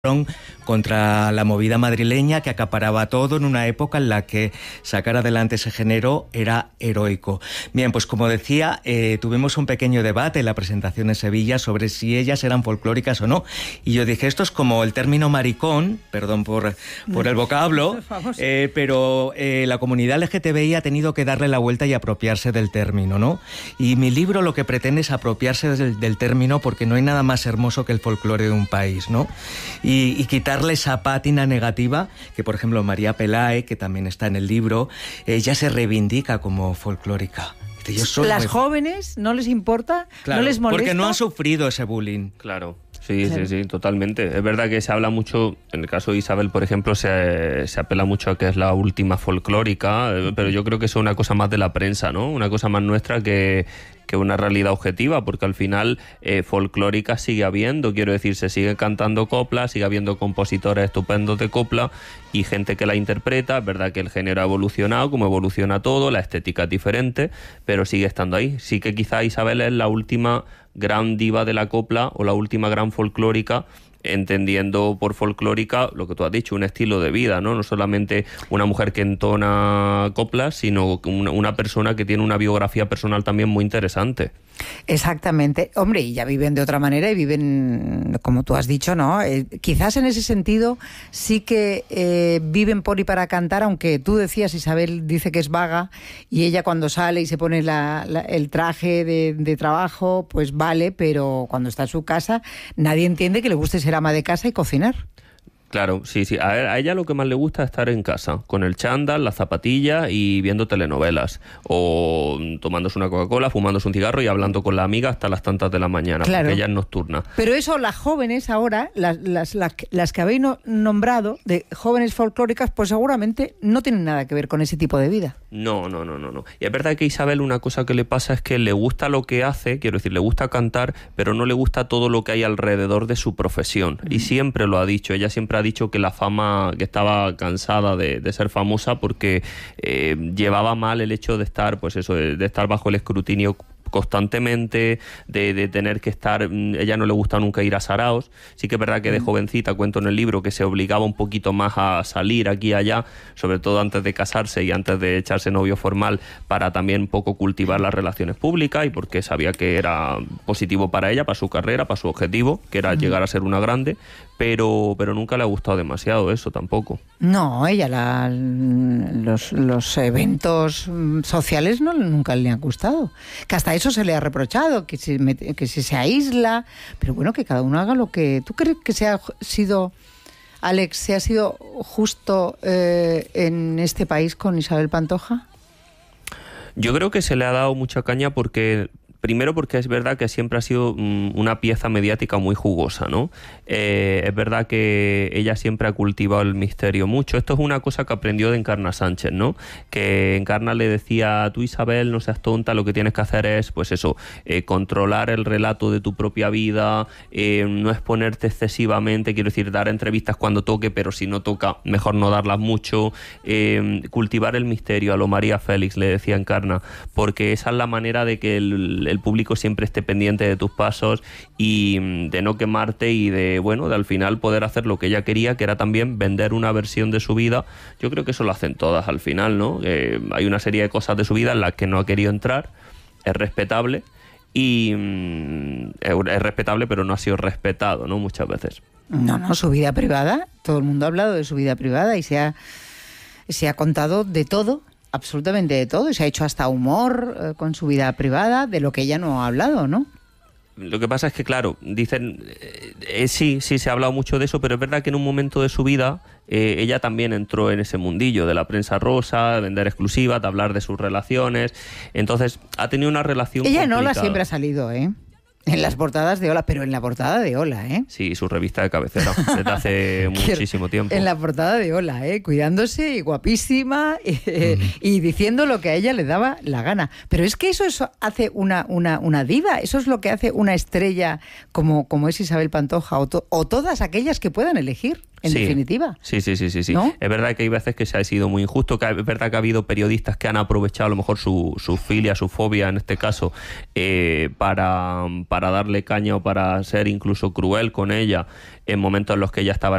contra la movida madrileña que acaparaba todo en una época en la que sacar adelante ese género era heroico. Bien, pues como decía, tuvimos un pequeño debate en la presentación en Sevilla sobre si ellas eran folclóricas o no, y yo dije, esto es como el término maricón, perdón por el vocablo, pero la comunidad LGTBI ha tenido que darle la vuelta y apropiarse del término, ¿no? Y mi libro lo que pretende es apropiarse del término, porque no hay nada más hermoso que el folclore de un país, ¿no? Y quitarle esa pátina negativa que, por ejemplo, María Pelae, que también está en el libro, ella se reivindica como folclórica. ¿Las jóvenes no les importa? Claro, ¿no les molesta? Porque no han sufrido ese bullying. Claro. Sí, totalmente. Es verdad que se habla mucho, en el caso de Isabel, por ejemplo, se apela mucho a que es la última folclórica, pero yo creo que eso es una cosa más de la prensa, ¿no? Una cosa más nuestra que una realidad objetiva, porque al final folclórica sigue habiendo, quiero decir, se sigue cantando coplas, sigue habiendo compositores estupendos de copla y gente que la interpreta. Es verdad que el género ha evolucionado, como evoluciona todo, la estética es diferente, pero sigue estando ahí. Sí que quizá Isabel es la última gran diva de la copla o la última gran folclórica, entendiendo por folclórica lo que tú has dicho, un estilo de vida, ¿no? No solamente una mujer que entona coplas, sino una persona que tiene una biografía personal también muy interesante. Exactamente. Hombre, y ya viven de otra manera y viven, como tú has dicho, ¿no? Quizás en ese sentido sí que viven por y para cantar, aunque tú decías, Isabel dice que es vaga, y ella cuando sale y se pone el traje de trabajo, pues vale, pero cuando está en su casa nadie entiende que le guste ser ama de casa y cocinar. Claro, sí. A ella lo que más le gusta es estar en casa, con el chándal, la zapatilla y viendo telenovelas. O tomándose una Coca-Cola, fumándose un cigarro y hablando con la amiga hasta las tantas de la mañana, claro. Porque ella es nocturna. Pero eso, las jóvenes ahora, las que habéis nombrado, de jóvenes folclóricas, pues seguramente no tienen nada que ver con ese tipo de vida. No. Y es verdad que a Isabel una cosa que le pasa es que le gusta lo que hace, quiero decir, le gusta cantar, pero no le gusta todo lo que hay alrededor de su profesión. Y siempre lo ha dicho, ella siempre ha dicho que la fama, que estaba cansada de ser famosa porque llevaba mal el hecho de estar, pues eso, de estar bajo el escrutinio constantemente, de tener que estar, ella no le gusta nunca ir a saraos. Sí que es verdad que de jovencita, cuento en el libro, que se obligaba un poquito más a salir aquí y allá, sobre todo antes de casarse y antes de echarse novio formal, para también un poco cultivar las relaciones públicas, y porque sabía que era positivo para ella, para su carrera, para su objetivo, que era llegar a ser una grande, pero nunca le ha gustado demasiado eso tampoco. No, ella los eventos sociales nunca le han gustado, que hasta eso se le ha reprochado, que si se aísla, pero bueno, que cada uno haga lo que... ¿Tú crees que Alex, se ha sido justo en este país con Isabel Pantoja? Yo creo que se le ha dado mucha caña primero porque es verdad que siempre ha sido una pieza mediática muy jugosa, ¿no? Es verdad que ella siempre ha cultivado el misterio mucho. Esto es una cosa que aprendió de Encarna Sánchez, ¿no? Que Encarna le decía, tú Isabel, no seas tonta, lo que tienes que hacer es, pues eso, controlar el relato de tu propia vida, no exponerte excesivamente, quiero decir, dar entrevistas cuando toque, pero si no toca, mejor no darlas mucho, cultivar el misterio, a lo María Félix, le decía Encarna, porque esa es la manera de que el público siempre esté pendiente de tus pasos y de no quemarte y de al final poder hacer lo que ella quería, que era también vender una versión de su vida. Yo creo que eso lo hacen todas al final, ¿no? Hay una serie de cosas de su vida en las que no ha querido entrar, es respetable y es respetable, pero no ha sido respetado, ¿no? Muchas veces. No, su vida privada, todo el mundo ha hablado de su vida privada y se ha contado de todo, absolutamente de todo, y se ha hecho hasta humor con su vida privada, de lo que ella no ha hablado, ¿no? Lo que pasa es que, claro, dicen, sí, se ha hablado mucho de eso, pero es verdad que en un momento de su vida ella también entró en ese mundillo de la prensa rosa, de vender exclusivas, de hablar de sus relaciones. Entonces, ha tenido una relación ella complicada. En Hola siempre ha salido, en las portadas de Hola, pero en la portada de Hola, Sí, su revista de cabecera, desde hace muchísimo tiempo. En la portada de Hola, cuidándose y guapísima y diciendo lo que a ella le daba la gana. Pero es que eso hace una diva, eso es lo que hace una estrella como es Isabel Pantoja o todas aquellas que puedan elegir. en definitiva. Sí. ¿No? Es verdad que hay veces que se ha sido muy injusto, que es verdad que ha habido periodistas que han aprovechado a lo mejor su filia, su fobia en este caso, para darle caña o para ser incluso cruel con ella en momentos en los que ella estaba